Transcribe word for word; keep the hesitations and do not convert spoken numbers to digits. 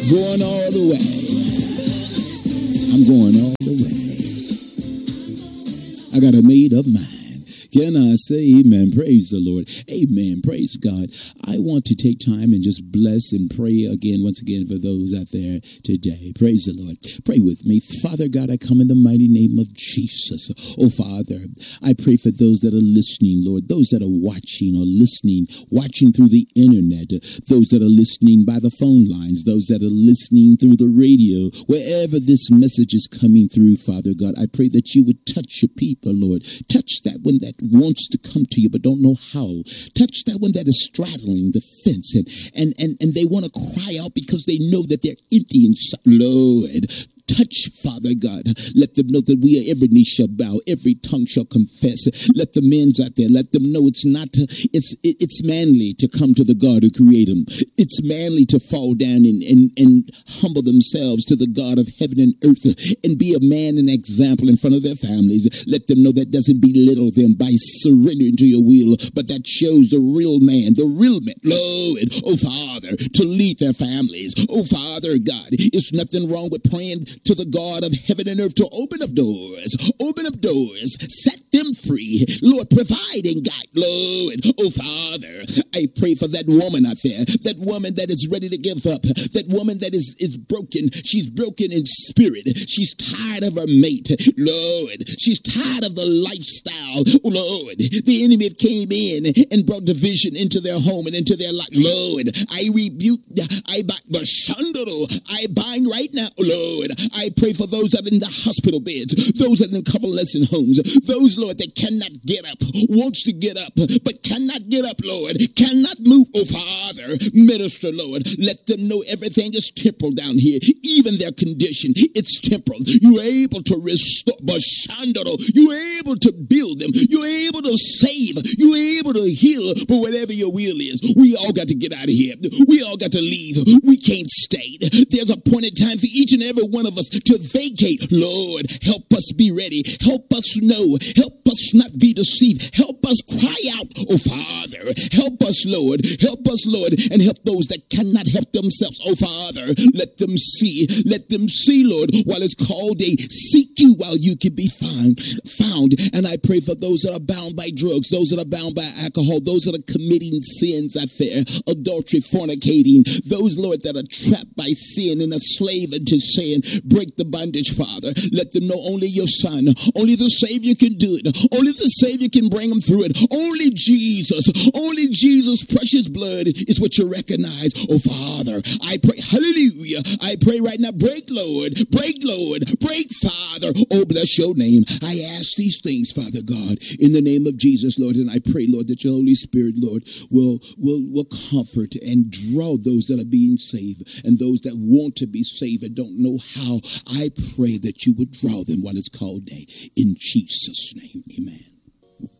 Going all the way. I'm going all the way. I got a made up mind. Can I say amen? Praise the Lord. Amen. Praise God. I want to take time and just bless and pray again, once again, for those out there today. Praise the Lord. Pray with me. Father God, I come in the mighty name of Jesus. Oh, Father, I pray for those that are listening, Lord, those that are watching or listening, watching through the internet, those that are listening by the phone lines, those that are listening through the radio, wherever this message is coming through, Father God, I pray that you would touch your people, Lord. Touch that one that wants to come to you but don't know how. Touch that one that is straddling the fence and and and, and they want to cry out because they know that they're empty inside. Lord, touch, Father God. Let them know that we are every knee shall bow, every tongue shall confess. Let the men's out there, let them know it's not, it's it's manly to come to the God who created them. It's manly to fall down and, and, and humble themselves to the God of heaven and earth and be a man and example in front of their families. Let them know that doesn't belittle them by surrendering to your will, but that shows the real man, the real man, Lord, oh Father, to lead their families. Oh Father God, it's nothing wrong with praying to the God of heaven and earth to open up doors, open up doors, set them free. Lord, provide and guide, Lord. Oh, Father, I pray for that woman out there, that woman that is ready to give up, that woman that is, is broken. She's broken in spirit. She's tired of her mate, Lord. She's tired of the lifestyle, oh, Lord. The enemy came in and brought division into their home and into their life, Lord. I rebuke, I bind, I bind right now, Lord. I pray for those that are in the hospital beds, those that are in convalescent homes, those, Lord, that cannot get up, wants to get up, but cannot get up, Lord, cannot move. Oh, Father, minister, Lord, let them know everything is temporal down here, even their condition, it's temporal. You're able to restore, you're able to build them, you're able to save, you're able to heal, but whatever your will is, we all got to get out of here. We all got to leave. We can't stay. There's a point in time for each and every one of us to vacate. Lord, help us be ready. Help us know. Help us not be deceived. Help us cry out. Oh, Father, help us, Lord. Help us, Lord, and help those that cannot help themselves. Oh, Father, let them see. Let them see, Lord, while it's called day. Seek you while you can be found. Found. And I pray for those that are bound by drugs, those that are bound by alcohol, those that are committing sins out there, adultery, fornicating, those, Lord, that are trapped by sin and a slave into sin. Break the bondage, Father. Let them know only your Son, only the Savior can do it. Only the Savior can bring them through it. Only Jesus, only Jesus' precious blood is what you recognize. Oh, Father, I pray, hallelujah. I pray right now, break, Lord, break, Lord, break, Father. Oh, bless your name. I ask these things, Father God, in the name of Jesus, Lord, and I pray, Lord, that your Holy Spirit, Lord, will, will, will comfort and draw those that are being saved and those that want to be saved and don't know how. I pray that you would draw them while it's called day. In Jesus' name, amen.